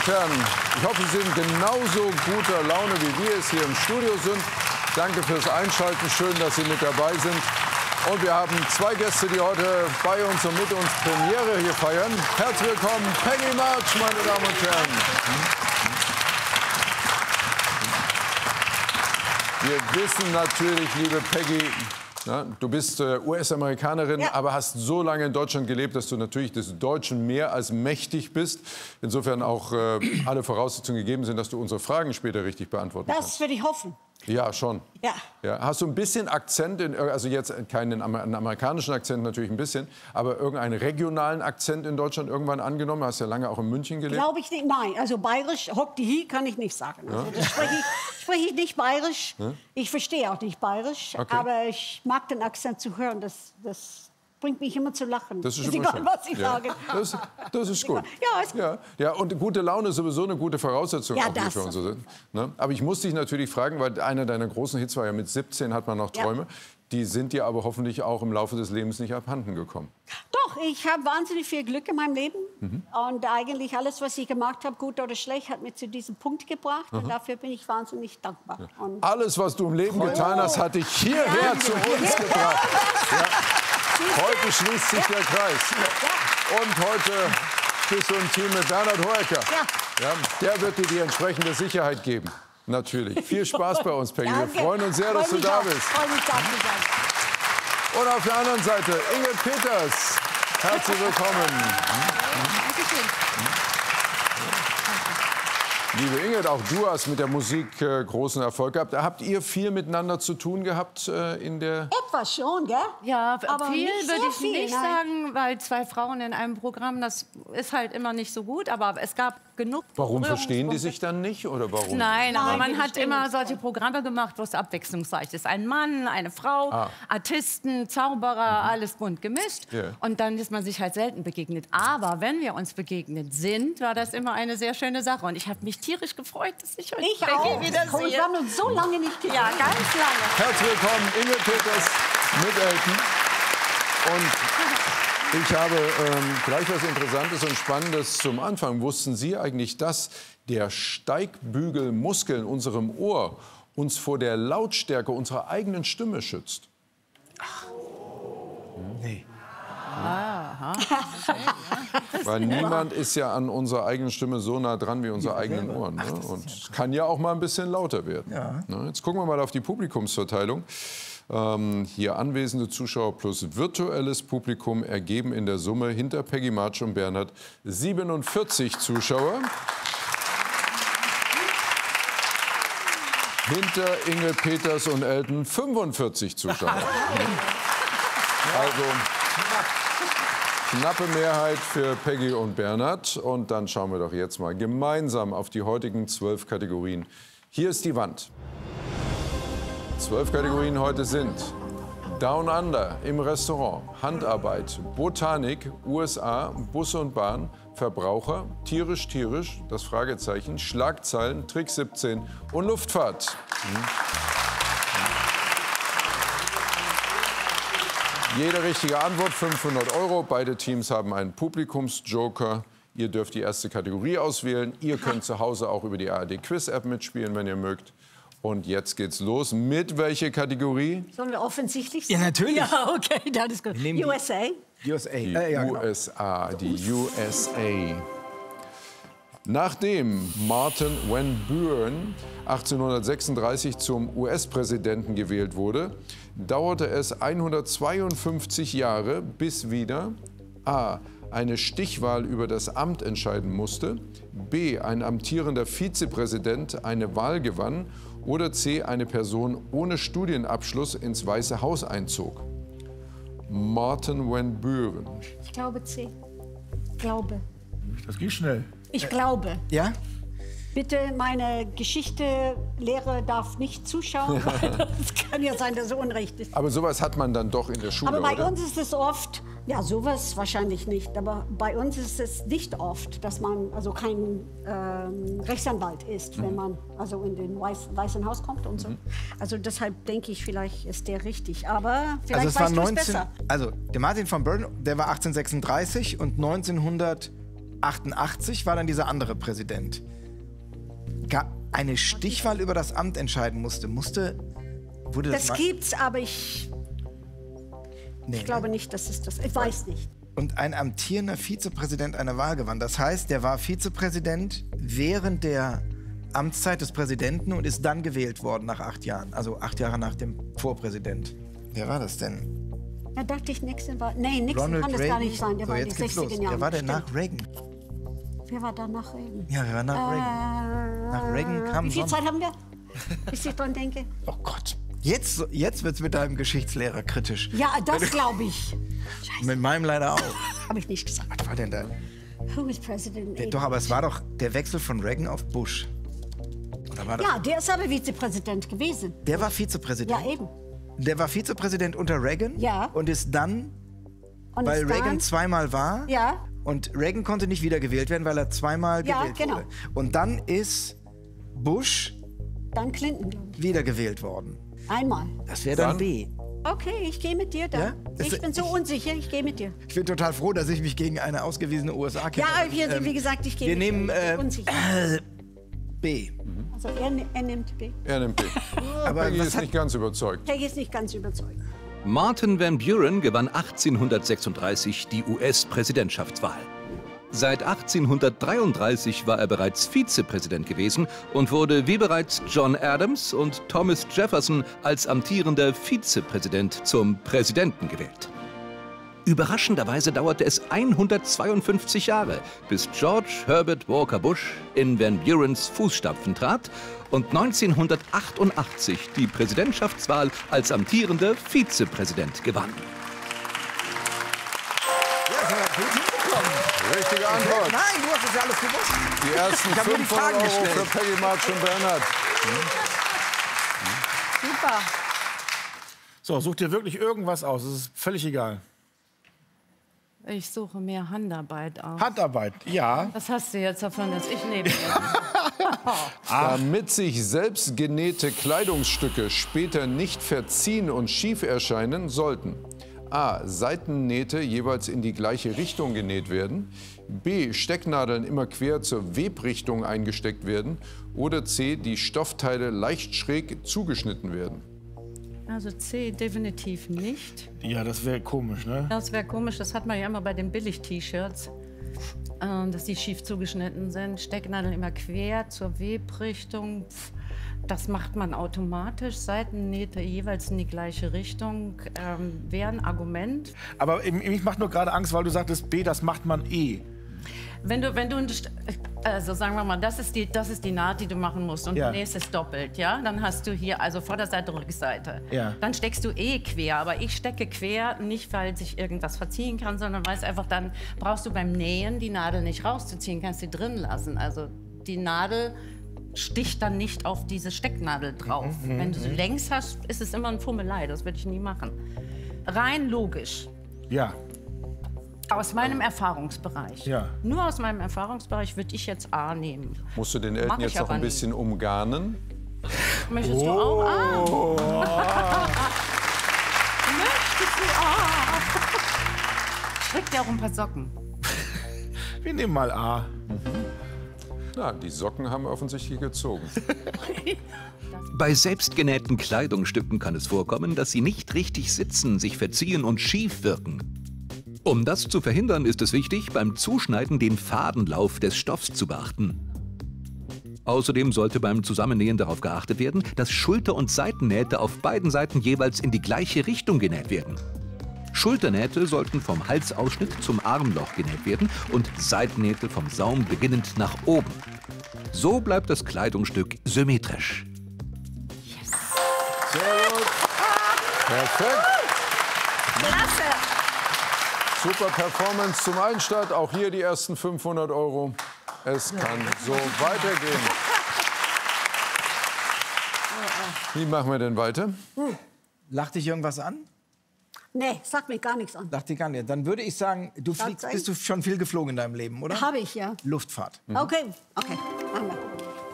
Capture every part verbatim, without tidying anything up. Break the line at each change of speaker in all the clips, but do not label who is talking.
und Herren, ich hoffe, Sie sind genauso guter Laune, wie wir es hier im Studio sind. Danke fürs Einschalten, schön, dass Sie mit dabei sind. Und wir haben zwei Gäste, die heute bei uns und mit uns Premiere hier feiern. Herzlich willkommen, Peggy March, meine Damen und Herren. Wir wissen natürlich, liebe Peggy, ja, du bist äh, U S-Amerikanerin, ja. aber hast so lange in Deutschland gelebt, dass du natürlich des Deutschen mehr als mächtig bist. Insofern auch äh, alle Voraussetzungen gegeben sind, dass du unsere Fragen später richtig beantworten
das
kannst.
Das würde ich hoffen.
Ja, schon.
Ja.
Ja. Hast du ein bisschen Akzent, in, also jetzt keinen einen amerikanischen Akzent natürlich ein bisschen, aber irgendeinen regionalen Akzent in Deutschland irgendwann angenommen? Du hast ja lange auch in München gelebt.
Glaube ich nicht, nein. Also bayerisch, hock die hi, kann ich nicht sagen. Also, ja. Das spreche ich, spreche ich nicht bayerisch. Ja. Ich verstehe auch nicht bayerisch, okay. aber ich mag den Akzent zu hören. Das, das bringt mich immer zu lachen.
Das ist,
ist egal,
schön.
was ich
ja.
sage.
Das, das ist gut.
Ja, ist gut.
Ja. Ja, und gute Laune ist sowieso eine gute Voraussetzung,
ja,
auch das für uns so sind. Ne? Aber ich muss dich natürlich fragen, weil einer deiner großen Hits war ja mit siebzehn hat man noch Träume. Ja. Die sind dir aber hoffentlich auch im Laufe des Lebens nicht abhanden gekommen.
Doch, ich habe wahnsinnig viel Glück in meinem Leben. Mhm. Und eigentlich alles, was ich gemacht habe, gut oder schlecht, hat mich zu diesem Punkt gebracht. Mhm. Und dafür bin ich wahnsinnig dankbar.
Ja.
Und
alles, was du im Leben oh. getan hast, hat dich hierher ja. zu uns gebracht. Ja. Heute schließt sich der Kreis. Ja. Und heute bist du im Team mit Bernhard Hoeker. Ja. Ja, der wird dir die entsprechende Sicherheit geben. Natürlich. Viel Spaß bei uns, Peggy. Wir freuen uns sehr, dass du da bist. Und auf der anderen Seite Inge Peters. Herzlich willkommen.
Dankeschön.
Liebe Inge, auch du hast mit der Musik äh, großen Erfolg gehabt. Habt ihr viel miteinander zu tun gehabt äh, in der...
Etwas schon, gell?
Ja,
aber
viel würde ich
viel,
nicht
nein.
sagen, weil zwei Frauen in einem Programm, das ist halt immer nicht so gut. Aber es gab genug...
Warum verstehen die sich dann nicht oder warum?
Nein, aber
Nein,
man hat immer solche Programme gemacht, wo es abwechslungsreich ist. Ein Mann, eine Frau, ah. Artisten, Zauberer, mhm. alles bunt gemischt. Yeah. Und dann ist man sich halt selten begegnet. Aber wenn wir uns begegnet sind, war das immer eine sehr schöne Sache. Und ich habe mich tierisch gefreut, dass ich euch
ich auch.
wiedersehe.
Wir haben uns so lange nicht gesehen.
Ja, ganz lange.
Herzlich willkommen, Inge Peters mit Elton. Und ich habe ähm, gleich was Interessantes und Spannendes zum Anfang. Wussten Sie eigentlich, dass der Steigbügelmuskel in unserem Ohr uns vor der Lautstärke unserer eigenen Stimme schützt?
Ach. Nee.
Aha.
Weil niemand ist ja an unserer eigenen Stimme so nah dran wie unsere eigenen Ohren. Ne? Und es kann ja auch mal ein bisschen lauter werden.
Ja.
Ne? Jetzt gucken wir mal auf die Publikumsverteilung. Ähm, hier anwesende Zuschauer plus virtuelles Publikum ergeben in der Summe hinter Peggy March und Bernhard siebenundvierzig Zuschauer. Hinter Inge Peters und Elton fünfundvierzig Zuschauer. Also knappe Mehrheit für Peggy und Bernhard. Und dann schauen wir doch jetzt mal gemeinsam auf die heutigen zwölf Kategorien. Hier ist die Wand. Zwölf Kategorien heute sind Down Under im Restaurant, Handarbeit, Botanik, U S A, Busse und Bahn, Verbraucher, tierisch, tierisch, das Fragezeichen, Schlagzeilen, Trick siebzehn und Luftfahrt. Hm. Jede richtige Antwort fünfhundert Euro. Beide Teams haben einen Publikumsjoker. Ihr dürft die erste Kategorie auswählen. Ihr könnt zu Hause auch über die A R D Quiz App mitspielen, wenn ihr mögt. Und jetzt geht's los. Mit welcher Kategorie?
Sollen wir offensichtlich sein?
Ja, natürlich.
Ja, okay, das ist gut. U S A.
U S A.
Die
äh, ja,
U S A, genau. Die U S A. Nachdem Martin Van Buren achtzehnhundertsechsunddreißig zum U S-Präsidenten gewählt wurde, dauerte es hundertzweiundfünfzig Jahre, bis wieder a. eine Stichwahl über das Amt entscheiden musste, b. ein amtierender Vizepräsident eine Wahl gewann oder c. eine Person ohne Studienabschluss ins Weiße Haus einzog. Martin Van Buren.
Ich glaube C. Glaube.
Das geht schnell.
Ich glaube.
Ja?
Bitte, meine Geschichte-Lehrer darf nicht zuschauen. Es kann ja sein, dass es Unrecht ist.
Aber sowas hat man dann doch in der Schule,
Aber bei
oder?
uns ist es oft, ja, sowas wahrscheinlich nicht, aber bei uns ist es nicht oft, dass man also kein ähm, Rechtsanwalt ist, mhm. wenn man also in den Weiß, Weißen Haus kommt und so. Mhm. Also deshalb denke ich, vielleicht ist der richtig. Aber vielleicht
also es
weißt
war
du es besser.
Also der Martin van Buren, der war achtzehnhundertsechsunddreißig und neunzehnhundert
achtundachtzig war dann dieser andere Präsident. Ga- eine Stichwahl über das Amt entscheiden musste. Musste, wurde das
Das
mal-
gibt's, aber ich,
Nee,
ich glaube nicht, dass es das. Ich weiß nicht.
Und ein amtierender Vizepräsident eine Wahl gewann. Das heißt, der war Vizepräsident während der Amtszeit des Präsidenten und ist dann gewählt worden nach acht Jahren. Also acht Jahre nach dem Vorpräsident. Wer war das denn?
Da dachte ich, Nixon war. Nee, Nixon
Ronald
kann das
Reagan?
gar nicht sein. Der
So,
war in den
jetzt geht's los.
sechziger Jahren.
Wer war denn
Stimmt.
nach Reagan?
Wer war da nach Reagan?
Ja, wer war nach Reagan?
Äh,
Nach Reagan kam
Wie viel
Son-
Zeit haben wir? Bis ich dran denke.
Oh Gott. Jetzt, jetzt wird's mit deinem Geschichtslehrer kritisch.
Ja, das glaube ich.
Mit meinem leider auch.
Habe ich nicht gesagt.
Was war denn da?
Who is President?
Der, doch, aber es war doch der Wechsel von Reagan auf Bush. Oder war das?
Ja, der ist aber Vizepräsident gewesen.
Der war Vizepräsident.
Ja, eben.
Der war Vizepräsident unter Reagan.
Ja.
Und ist dann,
Und
weil
ist
Reagan
dann,
zweimal war.
Ja.
Und Reagan konnte nicht wiedergewählt werden, weil er zweimal
Ja,
gewählt
genau.
wurde. Und dann ist Bush
Dann Clinton, glaube ich.
wiedergewählt worden.
Einmal.
Das wäre dann
Dann?
B.
Okay, ich gehe mit dir da.
Ja?
Ich bin so unsicher, ich gehe mit dir.
Ich bin total froh, dass ich mich gegen eine ausgewiesene U S A kämpfe.
Ja, hier, wie gesagt, ich gehe
wir
mit
nehmen
dir. Ich bin
äh,
unsicher.
B.
Also er, ne- er nimmt B.
Er nimmt B.
Aber
Peggy
was
ist
hat-
nicht ganz überzeugt.
Peggy ist nicht ganz überzeugt.
Martin Van Buren gewann achtzehnhundertsechsunddreißig die U S-Präsidentschaftswahl. Seit achtzehnhundertdreiunddreißig war er bereits Vizepräsident gewesen und wurde wie bereits John Adams und Thomas Jefferson als amtierender Vizepräsident zum Präsidenten gewählt. Überraschenderweise dauerte es hundertzweiundfünfzig Jahre, bis George Herbert Walker Bush in Van Burens Fußstapfen trat und neunzehnhundertachtundachtzig die Präsidentschaftswahl als amtierender Vizepräsident gewann.
Ja, das hat er gut hinbekommen.
Richtige Antwort.
Nein, du hast es ja alles gewusst.
Die ersten
Ich hab nur die
fünfhundert
Fragen
Euro
gestellt.
für Peggy, March und Bernhard.
Super.
So, such dir wirklich irgendwas aus. Es ist völlig egal.
Ich suche mehr Handarbeit aus.
Handarbeit, ja.
Was hast du jetzt davon, dass ich neben dir
Damit sich selbst genähte Kleidungsstücke später nicht verziehen und schief erscheinen, sollten A. Seitennähte jeweils in die gleiche Richtung genäht werden, B. Stecknadeln immer quer zur Webrichtung eingesteckt werden oder C. Die Stoffteile leicht schräg zugeschnitten werden?
Also C, definitiv nicht.
Ja, das wäre komisch, ne?
Das wäre komisch, das hat man ja immer bei den Billig-T-Shirts, äh, dass die schief zugeschnitten sind. Stecknadeln immer quer zur Webrichtung. Pff, das macht man automatisch. Seitennähte jeweils in die gleiche Richtung. Ähm, wäre ein Argument.
Aber eben, mich macht nur gerade Angst, weil du sagtest, B, das macht man eh.
Wenn du, wenn du, ein St- also sagen wir mal, das ist die, das ist die Naht, die du machen musst und
Ja.
du nähst es doppelt, ja? Dann hast du hier also Vorderseite, Rückseite.
Ja.
Dann steckst du eh quer, aber ich stecke quer, nicht weil sich irgendwas verziehen kann, sondern weil es einfach dann brauchst du beim Nähen die Nadel nicht rauszuziehen, kannst sie drin lassen. Also die Nadel sticht dann nicht auf diese Stecknadel drauf.
Mhm,
Wenn du sie
mhm.
längs hast, ist es immer ein Fummelei, das würde ich nie machen. Rein logisch.
Ja.
Aus meinem Erfahrungsbereich.
Ja.
Nur aus meinem Erfahrungsbereich würde ich jetzt A nehmen.
Musst du den
Mach
Eltern
ich
jetzt noch
aber
ein
nie.
bisschen umgarnen?
Möchtest du auch A?
Oh.
Möchtest du A? Strick dir auch ein paar Socken.
Wir nehmen mal A.
Na, die Socken haben offensichtlich gezogen.
Bei selbstgenähten Kleidungsstücken kann es vorkommen, dass sie nicht richtig sitzen, sich verziehen und schief wirken. Um das zu verhindern, ist es wichtig, beim Zuschneiden den Fadenlauf des Stoffs zu beachten. Außerdem sollte beim Zusammennähen darauf geachtet werden, dass Schulter- und Seitennähte auf beiden Seiten jeweils in die gleiche Richtung genäht werden. Schulternähte sollten vom Halsausschnitt zum Armloch genäht werden und Seitennähte vom Saum beginnend nach oben. So bleibt das Kleidungsstück symmetrisch.
Sehr gut. Perfekt.
Klasse.
Super Performance zum Einstart. Auch hier die ersten fünfhundert Euro. Es kann so weitergehen. Wie machen wir denn weiter?
Lacht dich irgendwas an?
Nee, sag mir gar nichts an.
Lacht dich gar nicht. Dann würde ich sagen, du
Sag
fliegst,
sein.
bist du schon viel geflogen in deinem Leben, oder?
Habe ich, ja.
Luftfahrt.
Okay, okay, machen wir.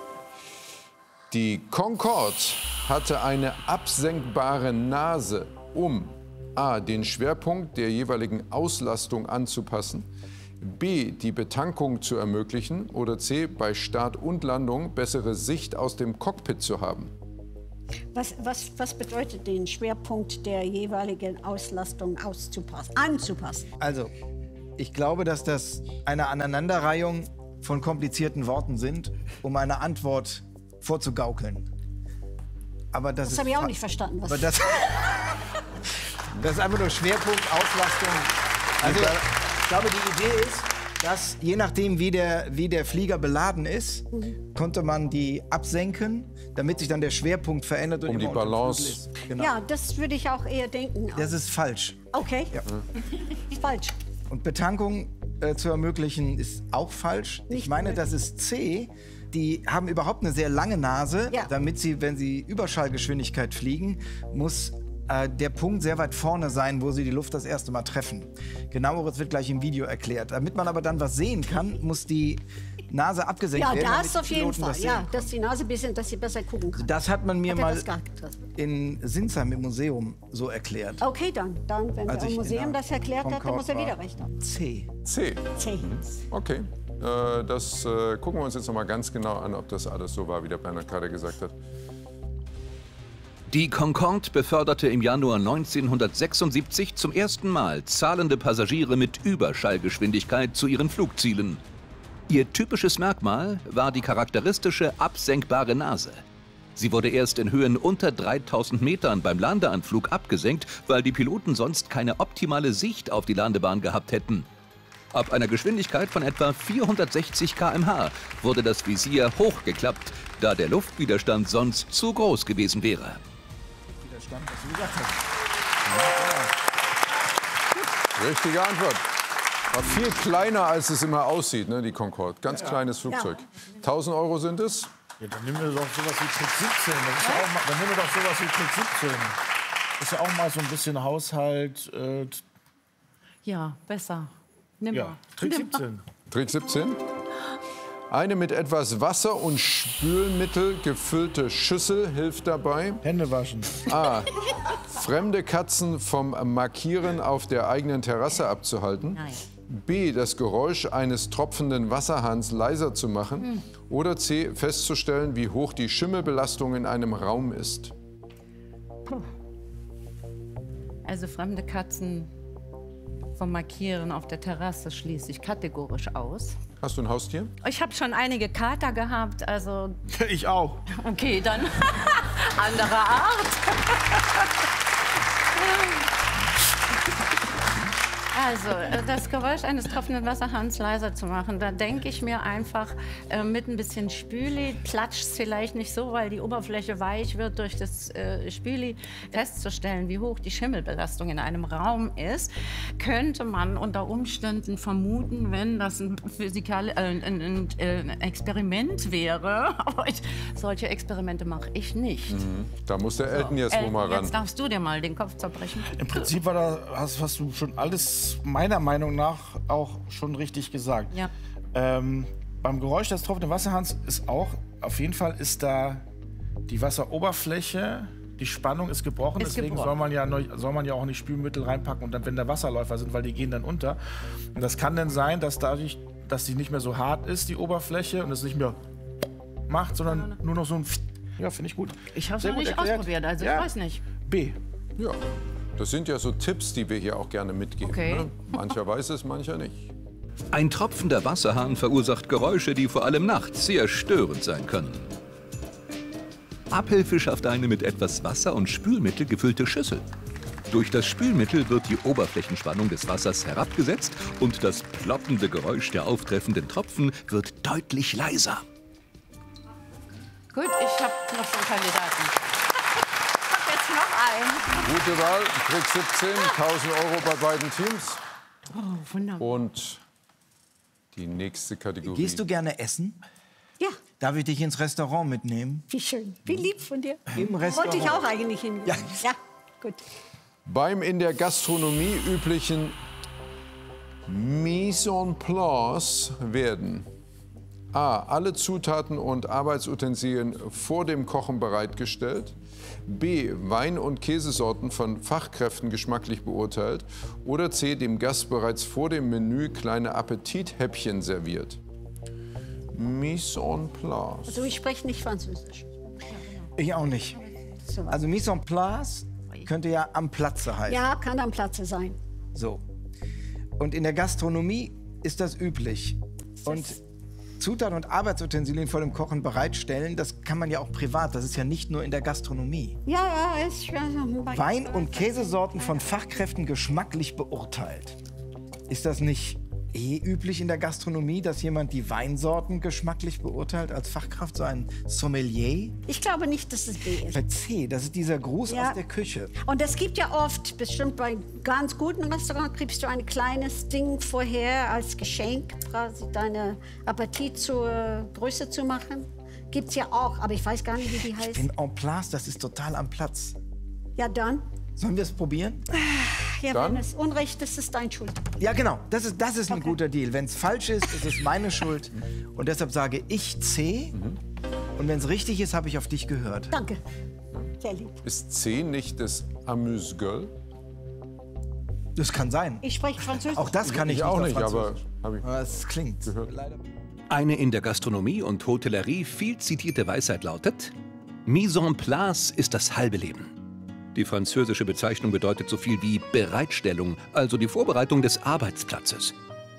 Die Concorde hatte eine absenkbare Nase, um A. den Schwerpunkt der jeweiligen Auslastung anzupassen, B, die Betankung zu ermöglichen oder C, bei Start und Landung bessere Sicht aus dem Cockpit zu haben?
Was, was, was bedeutet den Schwerpunkt der jeweiligen Auslastung auszupassen, anzupassen?
Also, ich glaube, dass das eine Aneinanderreihung von komplizierten Worten sind, um eine Antwort vorzugaukeln. Aber das,
Das habe ich auch nicht verstanden. Was
Aber das, das ist einfach nur Schwerpunkt, Auslastung. Also, ich glaube, die Idee ist, dass je nachdem, wie der, wie der Flieger beladen ist, konnte man die absenken, damit sich dann der Schwerpunkt verändert. Und
Um die
immer unter dem
Balance.
Flügel ist. Genau.
Ja, das würde ich auch eher denken.
Das ist falsch.
Okay,
Ja.
ist falsch.
Und Betankung äh, zu ermöglichen ist auch falsch.
Nicht
ich meine, das
möglich.
ist C. Die haben überhaupt eine sehr lange Nase,
Ja.
damit sie, wenn sie Überschallgeschwindigkeit fliegen, muss äh, der Punkt sehr weit vorne sein, wo sie die Luft das erste Mal treffen. Genaueres wird gleich im Video erklärt. Damit man aber dann was sehen kann, muss die Nase abgesenkt
Ja,
werden. damit
das
die
auf jeden
Piloten
Fall.
das
Ja,
sehen
dass die Nase ein bisschen, dass sie besser gucken kann.
Das hat man mir
Hat er
mal
das gar getroffen?
in Sinsheim im Museum so erklärt.
Okay, dann, dann wenn
Als
der
ich in
Museum
der
das erklärt hat, dann
Concorde
muss er wieder
war.
recht haben.
C.
C.
C.
Okay, äh, das äh, gucken wir uns jetzt noch mal ganz genau an, ob das alles so war, wie der Bernhard gerade gesagt hat.
Die Concorde beförderte im Januar neunzehnhundertsechsundsiebzig zum ersten Mal zahlende Passagiere mit Überschallgeschwindigkeit zu ihren Flugzielen. Ihr typisches Merkmal war die charakteristische absenkbare Nase. Sie wurde erst in Höhen unter dreitausend Metern beim Landeanflug abgesenkt, weil die Piloten sonst keine optimale Sicht auf die Landebahn gehabt hätten. Ab einer Geschwindigkeit von etwa vierhundertsechzig Kilometer pro Stunde wurde das Visier hochgeklappt, da der Luftwiderstand sonst zu groß gewesen wäre.
Widerstand, was du gesagt hast.
Richtige Antwort. War viel kleiner, als es immer aussieht, ne, die Concorde. Ganz kleines Flugzeug. tausend Euro sind es.
Ja, dann nimm mir doch sowas wie Trick siebzehn. Das ist ja auch mal, dann nimm mir doch sowas wie Trick siebzehn. Das ist ja auch mal so ein bisschen Haushalt. Äh,
Ja, besser. Nimm
ja,
mal.
Trick
Nimm mal.
siebzehn.
Trick siebzehn. Eine mit etwas Wasser und Spülmittel gefüllte Schüssel hilft dabei.
Hände waschen.
A. Fremde Katzen vom Markieren auf der eigenen Terrasse abzuhalten.
Nein.
B. Das Geräusch eines tropfenden Wasserhahns leiser zu machen. Oder C. Festzustellen, wie hoch die Schimmelbelastung in einem Raum ist.
Also fremde Katzen vom Markieren auf der Terrasse schließe ich kategorisch aus.
Hast du ein Haustier?
Ich habe schon einige Kater gehabt, also
Ich auch.
okay, dann andere Art. Also, äh, das Geräusch eines tropfenden Wasserhahns leiser zu machen, da denke ich mir einfach, äh, mit ein bisschen Spüli platscht es vielleicht nicht so, weil die Oberfläche weich wird durch das äh, Spüli. Festzustellen, wie hoch die Schimmelbelastung in einem Raum ist, könnte man unter Umständen vermuten, wenn das ein, Physikal äh, ein, ein, ein Experiment wäre. Aber ich, solche Experimente mache ich nicht.
Da muss der Elton jetzt wohl
Elton,
mal ran.
jetzt darfst du dir mal den Kopf zerbrechen.
Im Prinzip war da, hast, hast du schon alles meiner Meinung nach auch schon richtig gesagt.
Ja.
Ähm, beim Geräusch des tropfenden Wasserhahns ist auch, auf jeden Fall ist da die Wasseroberfläche, die Spannung ist gebrochen.
Ist
Deswegen
gebrochen.
Soll, man ja neu, soll man ja auch nicht Spülmittel reinpacken und dann, wenn da Wasserläufer sind, weil die gehen dann unter. Und das kann dann sein, dass dadurch, dass die nicht mehr so hart ist, die Oberfläche, und es nicht mehr macht, sondern nur noch so ein... Ja, finde ich gut.
Ich habe es
Sehr
noch
gut
nicht
erklärt.
ausprobiert, also
Ja.
ich weiß nicht.
B.
Ja, das sind ja so Tipps, die wir hier auch gerne mitgeben.
Okay.
Ne? Mancher weiß es, mancher nicht.
Ein tropfender Wasserhahn verursacht Geräusche, die vor allem nachts sehr störend sein können. Abhilfe schafft eine mit etwas Wasser und Spülmittel gefüllte Schüssel. Durch das Spülmittel wird die Oberflächenspannung des Wassers herabgesetzt und das ploppende Geräusch der auftreffenden Tropfen wird deutlich leiser.
Gut, ich habe noch so einen Kandidaten. Ich habe jetzt noch einen.
Gute Wahl, Trick siebzehn, tausend Euro bei beiden Teams.
Oh, wunderbar.
Und die nächste Kategorie.
Gehst du gerne essen?
Ja,
Darf ich dich ins Restaurant mitnehmen?
wie schön. Wie lieb von dir.
Im Restaurant.
Wollte ich auch eigentlich hin.
Ja.
Ja, gut.
Beim in der Gastronomie üblichen Mise en place werden A. Alle Zutaten und Arbeitsutensilien vor dem Kochen bereitgestellt. B. Wein- und Käsesorten von Fachkräften geschmacklich beurteilt. Oder C. Dem Gast bereits vor dem Menü kleine Appetithäppchen serviert. Mise en place.
Also ich spreche nicht Französisch.
Ich auch nicht. Also mise en place könnte ja am Platze heißen.
Ja, kann am Platze sein.
So. Und in der Gastronomie ist das üblich. Und Zutaten und Arbeitsutensilien vor dem Kochen bereitstellen, das kann man ja auch privat. Das ist ja nicht nur in der Gastronomie.
Ja, ja, ist...
Wein- und Käsesorten von Fachkräften geschmacklich beurteilt. Ist das nicht eh üblich in der Gastronomie, dass jemand die Weinsorten geschmacklich beurteilt als Fachkraft, so ein Sommelier?
Ich glaube nicht, dass es B ist.
Bei C, das ist dieser Gruß
Ja.
aus der Küche.
Und es gibt ja oft, bestimmt bei ganz guten Restaurants, kriegst du ein kleines Ding vorher als Geschenk, quasi deine Appetit zur Größe zu machen. Gibt's ja auch, aber ich weiß gar nicht, wie die heißt.
In en place, das ist total am Platz.
Ja, dann.
Sollen wir es probieren?
Ja,
Dann?
wenn es Unrecht ist, ist es dein Schuld.
Ja, genau. Das ist, das ist ein guter Deal. Wenn es falsch ist, ist es meine Schuld. Und deshalb sage ich C. Und wenn es richtig ist, habe ich auf dich gehört.
Danke. Sehr lieb.
Ist C nicht das Amuse-Gueule?
Das kann sein.
Ich spreche Französisch.
Auch das kann ich,
Ich auch
auf
nicht, aber
Französisch.
habe ich
Aber es klingt. Leider.
Eine in der Gastronomie und Hotellerie viel zitierte Weisheit lautet: Mise en place ist das halbe Leben. Die französische Bezeichnung bedeutet so viel wie Bereitstellung, also die Vorbereitung des Arbeitsplatzes.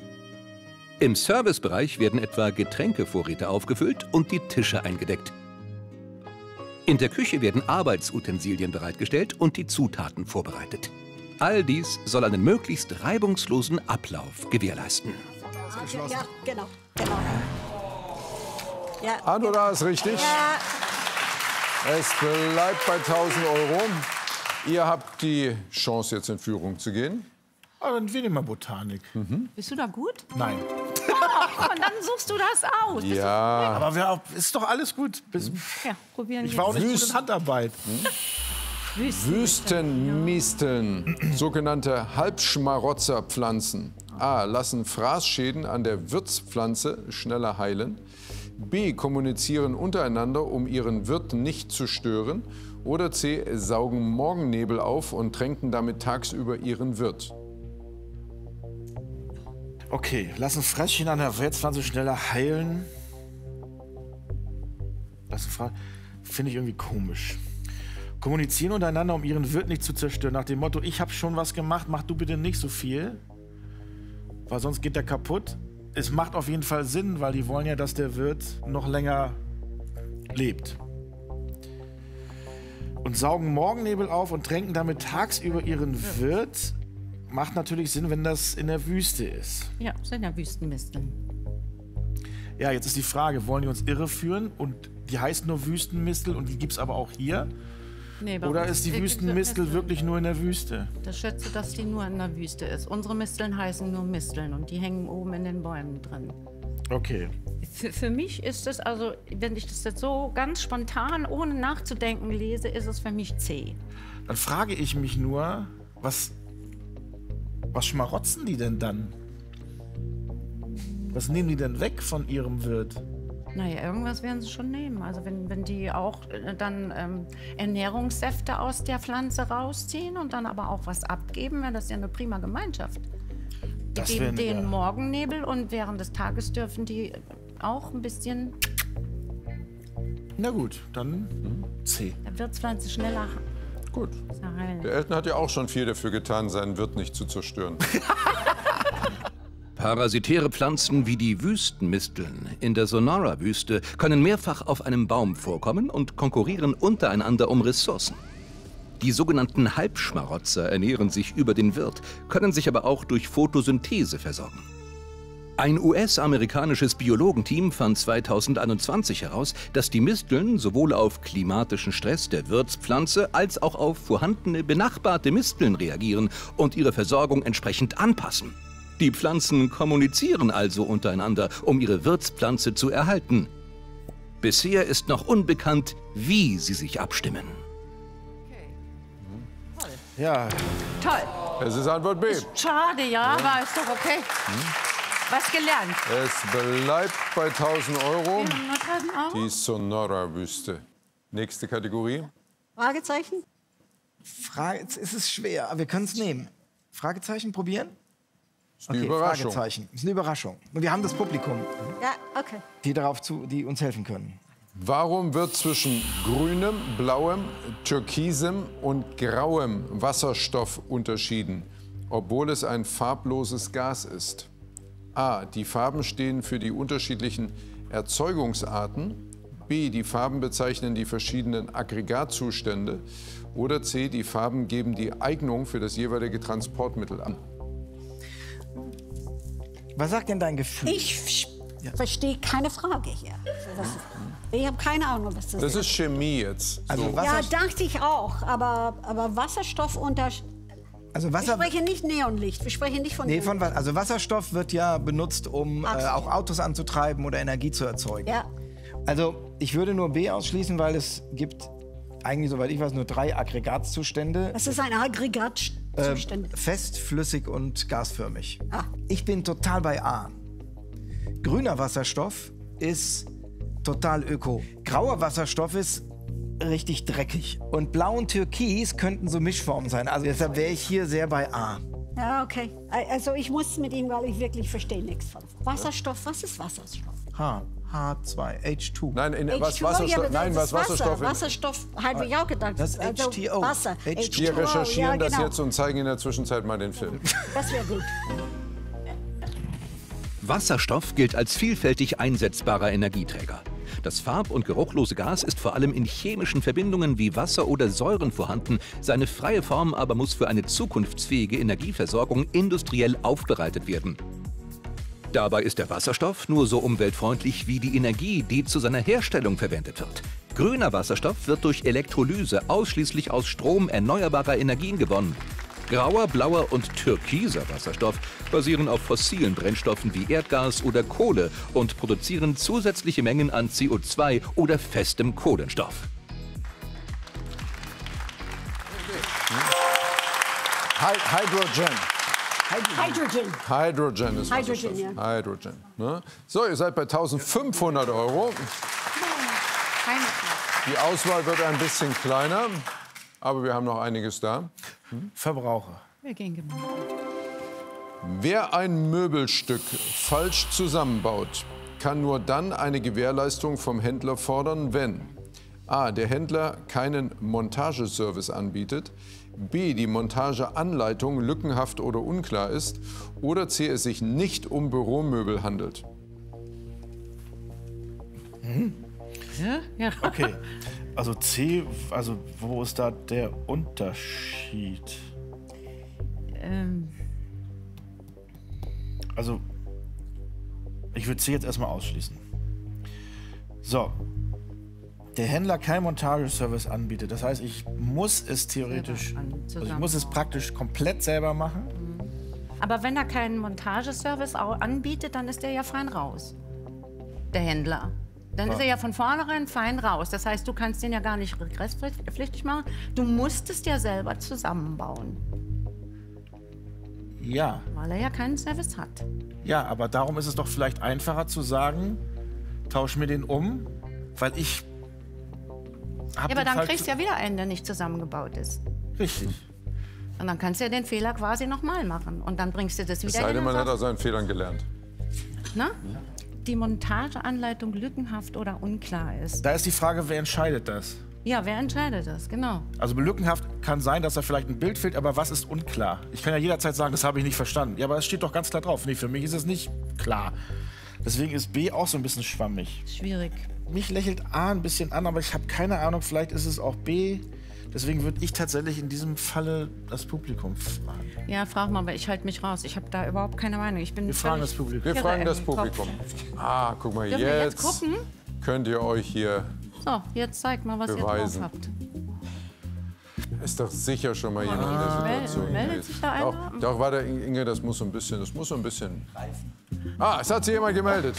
Im Servicebereich werden etwa Getränkevorräte aufgefüllt und die Tische eingedeckt. In der Küche werden Arbeitsutensilien bereitgestellt und die Zutaten vorbereitet. All dies soll einen möglichst reibungslosen Ablauf gewährleisten.
Ja, genau. genau. Ja,
Andora ist richtig.
ja,
Es bleibt bei tausend Euro. Ihr habt die Chance, jetzt in Führung zu gehen.
Aber dann will ich mal Botanik.
Bist du da gut?
Nein.
Und dann suchst du das aus. Bist
Ja,
Aber wir, ist doch alles gut. Bis,
Du, ja, probieren
ich
wir
war auch nicht gut
Wüst-
in Handarbeit.
Wüstenmisteln, sogenannte Halbschmarotzerpflanzen. A. Lassen Fraßschäden an der Wirtspflanze schneller heilen. B. Kommunizieren untereinander, um ihren Wirt nicht zu stören. Oder C. Saugen Morgennebel auf und tränken damit tagsüber ihren Wirt.
Okay, lassen Fröschchen an der Wirtspflanze schneller heilen. Lassen Fra Finde ich irgendwie komisch. Kommunizieren untereinander, um ihren Wirt nicht zu zerstören. Nach dem Motto, ich habe schon was gemacht, mach du bitte nicht so viel. Weil sonst geht der kaputt. Es macht auf jeden Fall Sinn, weil die wollen ja, dass der Wirt noch länger lebt. Und saugen Morgennebel auf und tränken damit tagsüber ihren Wirt. Macht natürlich Sinn, wenn das in der Wüste ist.
Ja, sind ja Wüstenmisteln.
Ja, jetzt ist die Frage, wollen die uns irreführen? Und die heißt nur Wüstenmistel und die gibt es aber auch hier?
Nee, bei
Oder
uns
ist die
gibt's
Wüstenmistel
Misteln.
wirklich nur in der Wüste?
Ich schätze, dass die nur in der Wüste ist. Unsere Misteln heißen nur Misteln und die hängen oben in den Bäumen drin.
Okay.
Für, für mich ist es, also wenn ich das jetzt so ganz spontan, ohne nachzudenken lese, ist es für mich C.
Dann frage ich mich nur, was, was schmarotzen die denn dann? Was nehmen die denn weg von ihrem Wirt?
Naja, irgendwas werden sie schon nehmen. Also wenn, wenn die auch äh, dann ähm, Ernährungssäfte aus der Pflanze rausziehen und dann aber auch was abgeben, wäre das ja eine prima Gemeinschaft. Die
Das
geben
wär-
den
ja.
Morgennebel und während des Tages dürfen die auch ein bisschen
Na gut, dann C.
der Wirtspflanze schneller
Gut.
heilen.
Der Elton hat ja auch schon viel dafür getan, seinen Wirt nicht zu zerstören.
Parasitäre Pflanzen wie die Wüstenmisteln in der Sonora-Wüste können mehrfach auf einem Baum vorkommen und konkurrieren untereinander um Ressourcen. Die sogenannten Halbschmarotzer ernähren sich über den Wirt, können sich aber auch durch Photosynthese versorgen. Ein U S-amerikanisches Biologenteam fand zweitausendeinundzwanzig heraus, dass die Misteln sowohl auf klimatischen Stress der Wirtspflanze als auch auf vorhandene benachbarte Misteln reagieren und ihre Versorgung entsprechend anpassen. Die Pflanzen kommunizieren also untereinander, um ihre Wirtspflanze zu erhalten. Bisher ist noch unbekannt, wie sie sich abstimmen.
Ja,
Toll.
Es ist Antwort B.
Schade, ja, aber ist doch okay. Was gelernt.
Es bleibt bei tausend Euro.
Wir haben nur tausend Euro.
Die Sonora-Wüste. Nächste Kategorie.
Fragezeichen?
Frage, jetzt ist es schwer, aber wir können es nehmen. Fragezeichen probieren?
Ist eine
Okay,
Überraschung.
Fragezeichen. Ist eine Überraschung. Und wir haben das Publikum,
Ja, okay.
die darauf zu, die uns helfen können.
Warum wird zwischen grünem, blauem, türkisem und grauem Wasserstoff unterschieden, obwohl es ein farbloses Gas ist? A. Die Farben stehen für die unterschiedlichen Erzeugungsarten. B. Die Farben bezeichnen die verschiedenen Aggregatzustände. Oder C. Die Farben geben die Eignung für das jeweilige Transportmittel an.
Was sagt denn dein Gefühl?
Ich ja. verstehe keine Frage hier. Das, ich habe keine Ahnung, was das,
Das
ist.
ist Chemie jetzt.
Also
So.
Wasser,
Ja, dachte ich auch. Aber, aber Wasserstoff unter...
also
Wir
Wasser,
sprechen nicht Neonlicht. Wir sprechen nicht von
nee, von,
Neonlicht.
Wa- also Wasserstoff wird ja benutzt, um äh,
Absolut.
auch Autos anzutreiben oder Energie zu erzeugen.
Ja.
Also ich würde nur B ausschließen, weil es gibt eigentlich, soweit ich weiß, nur drei Aggregatzustände.
Das ist ein Aggregatzustand.
Äh, fest, flüssig und gasförmig.
Ah.
Ich bin total bei A. Grüner Wasserstoff ist total öko. Grauer Wasserstoff ist richtig dreckig. Und blau und türkis könnten so Mischformen sein. Also deshalb wäre ich hier sehr bei A.
Ja, okay. Also ich muss mit ihm, weil ich wirklich verstehe nichts von Wasserstoff. Was ist Wasserstoff?
H. H zwei, H zwei.
Nein, in, was
H zwei O, ja,
Wasserstoff,
aber
nein,
das
was
ist Wasser.
Wasserstoff in,
Wasserstoff habe ich auch gedacht.
Das ist
also
H zwei O.
Wasser.
H zwei O.
Wir recherchieren
ja,
das
genau.
jetzt und zeigen in der Zwischenzeit mal den Film.
Das wäre gut.
Wasserstoff gilt als vielfältig einsetzbarer Energieträger. Das farb- und geruchlose Gas ist vor allem in chemischen Verbindungen wie Wasser oder Säuren vorhanden. Seine freie Form aber muss für eine zukunftsfähige Energieversorgung industriell aufbereitet werden. Dabei ist der Wasserstoff nur so umweltfreundlich wie die Energie, die zu seiner Herstellung verwendet wird. Grüner Wasserstoff wird durch Elektrolyse ausschließlich aus Strom erneuerbarer Energien gewonnen. Grauer, blauer und türkiser Wasserstoff basieren auf fossilen Brennstoffen wie Erdgas oder Kohle und produzieren zusätzliche Mengen an C O zwei oder festem Kohlenstoff.
Hy- Hydrogen.
Hydrogen.
Hydrogen ist
Hydrogen,
Wasserstoff.
ja.
Hydrogen. Ne? So, ihr seid bei eintausendfünfhundert Euro.
Keine Frage.
Die Auswahl wird ein bisschen kleiner, aber wir haben noch einiges da.
Verbraucher.
Wir gehen gemeinsam.
Wer ein Möbelstück falsch zusammenbaut, kann nur dann eine Gewährleistung vom Händler fordern, wenn A. der Händler keinen Montageservice anbietet, B. die Montageanleitung lückenhaft oder unklar ist oder C. es sich nicht um Büromöbel handelt.
Ja.
Okay, also C, also wo ist da der Unterschied?
Ähm,
Also, ich würde C jetzt erstmal ausschließen. So. Der Händler keinen Montageservice anbietet. Das heißt, ich muss es theoretisch,
Selber an-
also ich muss es praktisch komplett selber machen.
aber wenn er keinen Montageservice au- anbietet, dann ist er ja fein raus. Der Händler. Dann ist er ja von vornherein fein raus. Das heißt, du kannst den ja gar nicht regresspflichtig machen. Du musst es ja selber zusammenbauen,
Ja,
weil er ja keinen Service hat.
ja, aber darum ist es doch vielleicht einfacher zu sagen, tausch mir den um, weil ich hab
Ja, aber
den
dann
falsch-
kriegst du ja wieder einen, der nicht zusammengebaut ist.
Richtig.
Und dann kannst du ja den Fehler quasi nochmal machen. Und dann bringst du das wieder
Es sei
in
denn,
den
man hat
Satz.
aus seinen Fehlern gelernt.
Na? Die Montageanleitung lückenhaft oder unklar ist.
Da ist die Frage, wer entscheidet das?
Ja, wer entscheidet das? Genau.
Also lückenhaft kann sein, dass da vielleicht ein Bild fehlt, aber was ist unklar? Ich kann ja jederzeit sagen, das habe ich nicht verstanden. Ja, aber es steht doch ganz klar drauf. Nee, für mich ist es nicht klar. Deswegen ist B auch so ein bisschen schwammig.
Schwierig.
Mich lächelt A ein bisschen an, aber ich habe keine Ahnung, vielleicht ist es auch B. Deswegen würde ich tatsächlich in diesem Falle das Publikum fragen.
Ja, frag mal, weil ich halte mich raus. Ich habe da überhaupt keine Meinung. Ich bin
Wir fragen
völlig
das Publikum.
Wir
irre
fragen
im
das
Kopf.
Publikum. Ah, guck mal,
Dürfen wir
jetzt,
jetzt gucken?
könnt ihr euch hier...
So, jetzt zeigt mal, was
Beweisen.
ihr drauf habt.
Ist doch sicher schon mal jemand, der sich
Mel-
dazu
meldet
hingeht.
sich da einer?
Doch, doch, warte, Inge, das muss so ein bisschen, das muss so ein bisschen... Ah, es hat sich jemand gemeldet.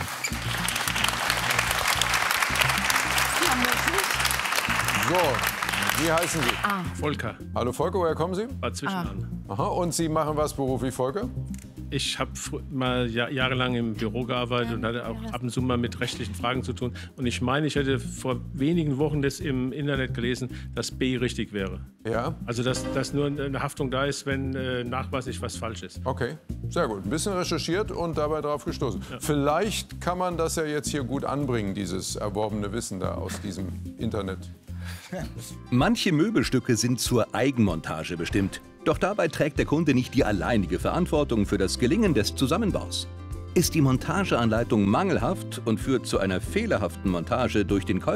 Ja, möglich.
So, wie heißen Sie?
Ah.
Volker,
Hallo Volker, woher kommen Sie?
war Zwischenland.
Aha, und Sie machen was beruflich, Volker?
ich habe mal jahrelang im Büro gearbeitet und hatte auch ab und zu mal mit rechtlichen Fragen zu tun. Und ich meine, ich hätte vor wenigen Wochen das im Internet gelesen, dass B richtig wäre.
Ja.
Also, dass, dass nur eine Haftung da ist, wenn äh, nachweislich was falsch ist.
Okay, sehr gut. Ein bisschen recherchiert und dabei drauf gestoßen. Ja. Vielleicht kann man das ja jetzt hier gut anbringen, dieses erworbene Wissen da aus diesem Internet.
Manche Möbelstücke sind zur Eigenmontage bestimmt. Doch dabei trägt der Kunde nicht die alleinige Verantwortung für das Gelingen des Zusammenbaus. Ist die Montageanleitung mangelhaft und führt zu einer fehlerhaften Montage durch den Käufer,